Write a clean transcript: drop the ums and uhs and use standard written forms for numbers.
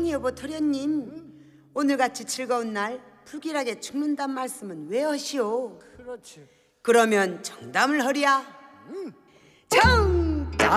아니 여보 도련님, 오늘같이 즐거운 날 불길하게 죽는단 말씀은 왜 하시오? 그렇지. 그러면 정담을 허랴. 정